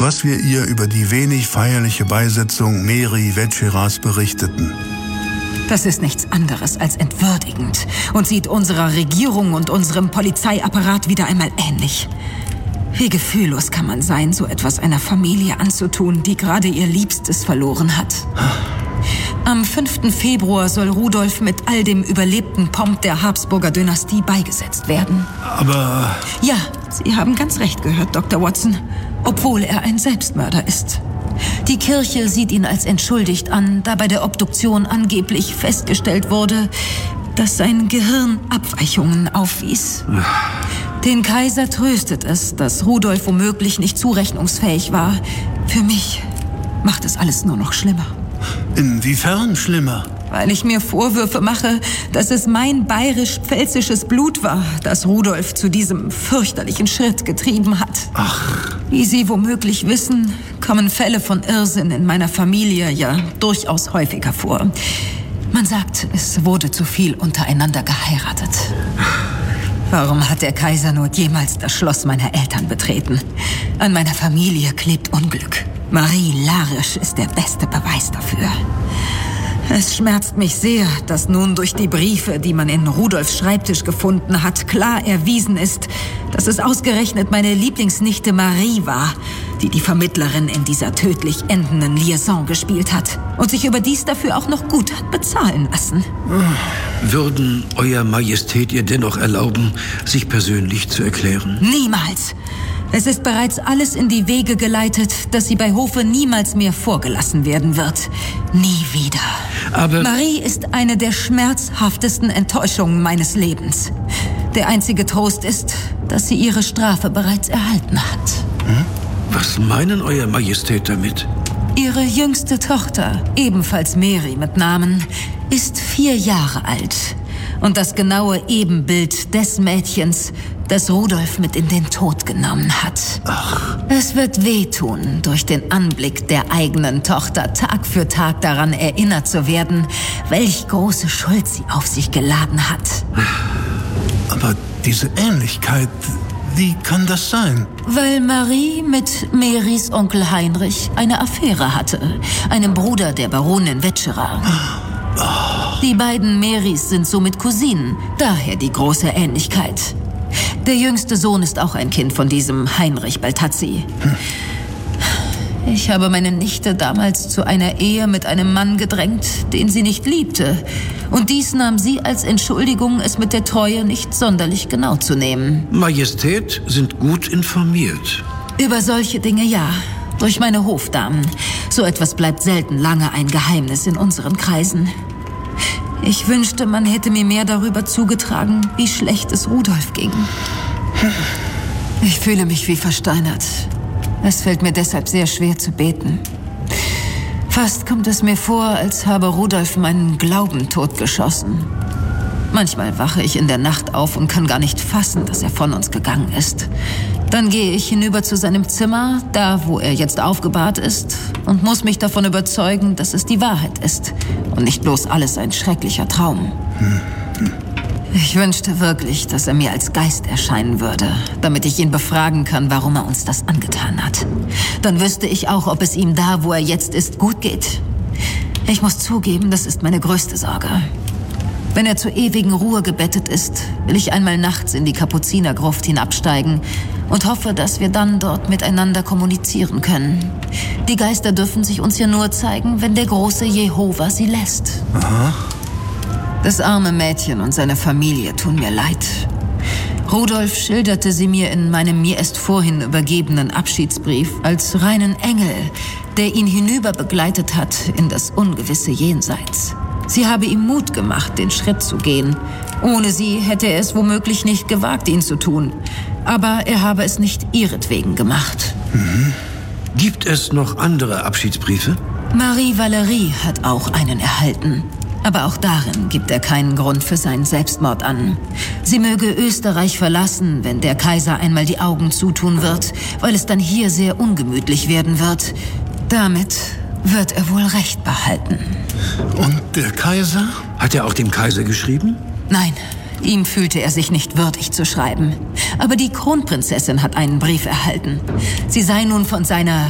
was wir ihr über die wenig feierliche Beisetzung Mary Vetscheras berichteten. Das ist nichts anderes als entwürdigend und sieht unserer Regierung und unserem Polizeiapparat wieder einmal ähnlich. Wie gefühllos kann man sein, so etwas einer Familie anzutun, die gerade ihr Liebstes verloren hat. Am 5. Februar soll Rudolf mit all dem überlebten Pomp der Habsburger Dynastie beigesetzt werden. Aber... Ja, Sie haben ganz recht gehört, Dr. Watson, obwohl er ein Selbstmörder ist. Die Kirche sieht ihn als entschuldigt an, da bei der Obduktion angeblich festgestellt wurde, dass sein Gehirn Abweichungen aufwies. Den Kaiser tröstet es, dass Rudolf womöglich nicht zurechnungsfähig war. Für mich macht es alles nur noch schlimmer. Inwiefern schlimmer? Weil ich mir Vorwürfe mache, dass es mein bayerisch-pfälzisches Blut war, das Rudolf zu diesem fürchterlichen Schritt getrieben hat. Ach. Wie Sie womöglich wissen, kommen Fälle von Irrsinn in meiner Familie ja durchaus häufiger vor. Man sagt, es wurde zu viel untereinander geheiratet. Warum hat der Kaisernot jemals das Schloss meiner Eltern betreten? An meiner Familie klebt Unglück. Marie Larisch ist der beste Beweis dafür. Es schmerzt mich sehr, dass nun durch die Briefe, die man in Rudolfs Schreibtisch gefunden hat, klar erwiesen ist, dass es ausgerechnet meine Lieblingsnichte Marie war, die die Vermittlerin in dieser tödlich endenden Liaison gespielt hat und sich überdies dafür auch noch gut hat bezahlen lassen. Würden Euer Majestät ihr dennoch erlauben, sich persönlich zu erklären? Niemals! Es ist bereits alles in die Wege geleitet, dass sie bei Hofe niemals mehr vorgelassen werden wird. Nie wieder. Aber Marie ist eine der schmerzhaftesten Enttäuschungen meines Lebens. Der einzige Trost ist, dass sie ihre Strafe bereits erhalten hat. was meinen Euer Majestät damit? Ihre jüngste Tochter, ebenfalls Mary mit Namen, ist 4 Jahre alt. Und das genaue Ebenbild des Mädchens, das Rudolf mit in den Tod genommen hat. Ach. Es wird wehtun, durch den Anblick der eigenen Tochter Tag für Tag daran erinnert zu werden, welch große Schuld sie auf sich geladen hat. Aber diese Ähnlichkeit, wie kann das sein? Weil Marie mit Marys Onkel Heinrich eine Affäre hatte, einem Bruder der Baronin Vetschera. Die beiden Marys sind somit Cousinen, daher die große Ähnlichkeit. Der jüngste Sohn ist auch ein Kind von diesem Heinrich Baltazzi. Ich habe meine Nichte damals zu einer Ehe mit einem Mann gedrängt, den sie nicht liebte. Und dies nahm sie als Entschuldigung, es mit der Treue nicht sonderlich genau zu nehmen. Majestät sind gut informiert. Über solche Dinge ja, durch meine Hofdamen. So etwas bleibt selten lange ein Geheimnis in unseren Kreisen. Ich wünschte, man hätte mir mehr darüber zugetragen, wie schlecht es Rudolf ging. Ich fühle mich wie versteinert. Es fällt mir deshalb sehr schwer zu beten. Fast kommt es mir vor, als habe Rudolf meinen Glauben totgeschossen. Manchmal wache ich in der Nacht auf und kann gar nicht fassen, dass er von uns gegangen ist. Dann gehe ich hinüber zu seinem Zimmer, da wo er jetzt aufgebahrt ist, und muss mich davon überzeugen, dass es die Wahrheit ist und nicht bloß alles ein schrecklicher Traum. Ich wünschte wirklich, dass er mir als Geist erscheinen würde, damit ich ihn befragen kann, warum er uns das angetan hat. Dann wüsste ich auch, ob es ihm da, wo er jetzt ist, gut geht. Ich muss zugeben, das ist meine größte Sorge. Wenn er zur ewigen Ruhe gebettet ist, will ich einmal nachts in die Kapuzinergruft hinabsteigen und hoffe, dass wir dann dort miteinander kommunizieren können. Die Geister dürfen sich uns ja nur zeigen, wenn der große Jehova sie lässt. Aha. Das arme Mädchen und seine Familie tun mir leid. Rudolf schilderte sie mir in meinem mir erst vorhin übergebenen Abschiedsbrief als reinen Engel, der ihn hinüber begleitet hat in das ungewisse Jenseits. Sie habe ihm Mut gemacht, den Schritt zu gehen. Ohne sie hätte er es womöglich nicht gewagt, ihn zu tun. Aber er habe es nicht ihretwegen gemacht. Gibt es noch andere Abschiedsbriefe? Marie Valerie hat auch einen erhalten. Aber auch darin gibt er keinen Grund für seinen Selbstmord an. Sie möge Österreich verlassen, wenn der Kaiser einmal die Augen zutun wird, weil es dann hier sehr ungemütlich werden wird. Damit wird er wohl Recht behalten. Und der Kaiser? Hat er auch dem Kaiser geschrieben? Nein, ihm fühlte er sich nicht würdig zu schreiben. Aber die Kronprinzessin hat einen Brief erhalten. Sie sei nun von seiner